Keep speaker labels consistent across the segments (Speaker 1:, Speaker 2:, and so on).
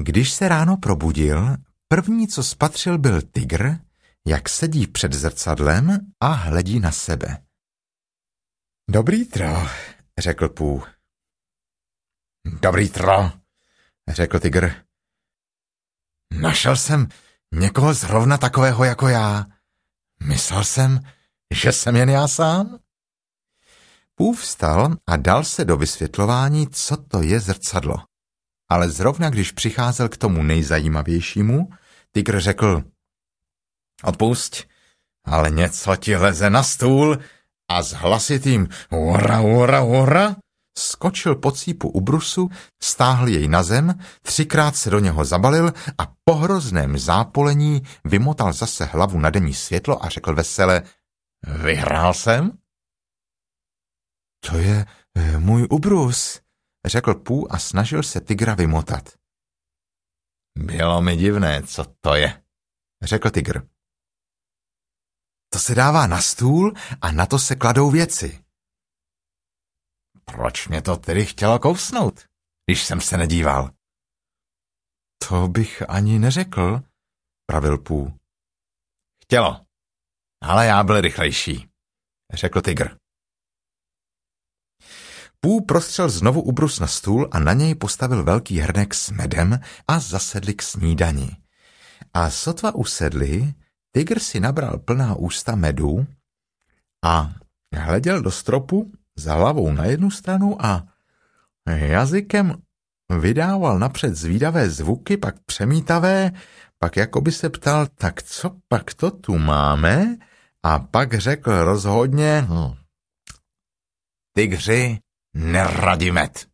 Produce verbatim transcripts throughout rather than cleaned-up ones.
Speaker 1: Když se ráno probudil, první, co spatřil, byl tygr, jak sedí před zrcadlem a hledí na sebe. Dobrý tro, řekl Pooh. Dobrý tro, řekl tygr. Našel jsem někoho zrovna takového jako já. Myslel jsem, že jsem jen já sám. Pooh vstal a dal se do vysvětlování, co to je zrcadlo. Ale zrovna když přicházel k tomu nejzajímavějšímu, tygr řekl: Odpusť, ale něco ti leze na stůl a s hlasitým hurra, hurra, hurra skočil po cípu ubrusu, stáhl jej na zem, třikrát se do něho zabalil a po hrozném zápolení vymotal zase hlavu na denní světlo a řekl vesele: Vyhrál jsem? To je e, můj ubrus, řekl Pooh a snažil se tygra vymotat. Bylo mi divné, co to je, řekl tygr. To se dává na stůl a na to se kladou věci. Proč mě to tedy chtělo kousnout, když jsem se nedíval? To bych ani neřekl, pravil Pooh. Chtělo, ale já byl rychlejší, řekl tygr. Pooh prostřel znovu ubrus na stůl a na něj postavil velký hrnek s medem a zasedli k snídani. A sotva usedli, tygr si nabral plná ústa medu a hleděl do stropu za hlavou na jednu stranu a jazykem vydával napřed zvídavé zvuky, pak přemítavé, pak jakoby se ptal, tak co pak to tu máme? A pak řekl rozhodně: hm, tygři neradi med.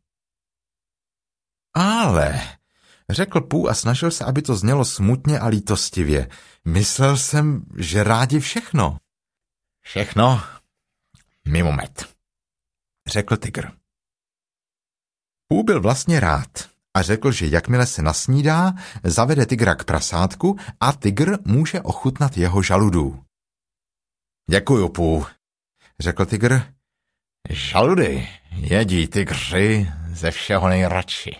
Speaker 1: Ale, řekl Pooh a snažil se, aby to znělo smutně a lítostivě. Myslel jsem, že rádi všechno. Všechno mimo med, řekl tygr. Pooh byl vlastně rád a řekl, že jakmile se nasnídá, zavede tygra k prasátku a tygr může ochutnat jeho žaludů. Děkuju, Pooh, řekl tygr. Žaludy jedí tygři ze všeho nejradši.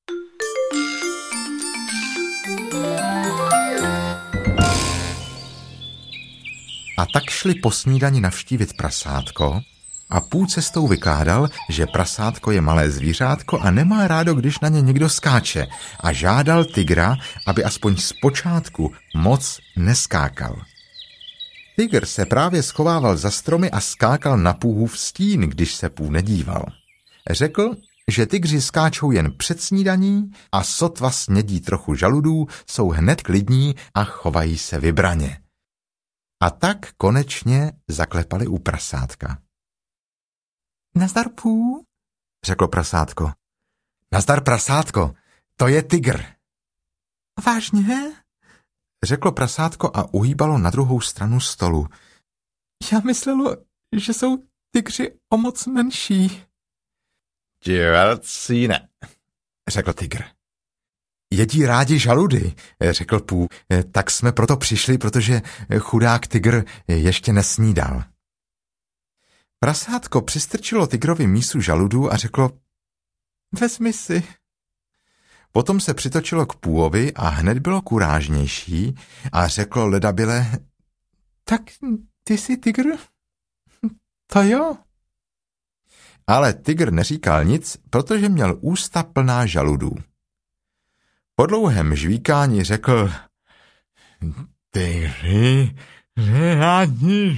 Speaker 1: A tak šli po snídani navštívit prasátko a Pooh cestou vykládal, že prasátko je malé zvířátko a nemá rádo, když na ně někdo skáče, a žádal tygra, aby aspoň zpočátku moc neskákal. Tygr se právě schovával za stromy a skákal na Poohův stín, když se Pooh nedíval. Řekl, že tygři skáčou jen před snídaní a sotva snědí trochu žaludů, jsou hned klidní a chovají se vybraně. A tak konečně zaklepali u prasátka. Nazdar, Pooh, řeklo prasátko. Nazdar, prasátko, to je tygr. Vážně? Řeklo prasátko a uhýbalo na druhou stranu stolu. Já myslelo, že jsou tygři o moc menší. Ti velcí ne, řekl tygr. Jedí rádi žaludy, řekl Pooh, tak jsme proto přišli, protože chudák tygr ještě nesnídal. Prasátko přistrčilo tygrovi mísu žaludů a řeklo: Vezmi si. Potom se přitočilo k Poohovi a hned bylo kurážnější a řeklo ledabyle: Tak ty jsi tygr? To jo. Ale tygr neříkal nic, protože měl ústa plná žaludů. Po dlouhém žvíkání řekl: Tygři rádi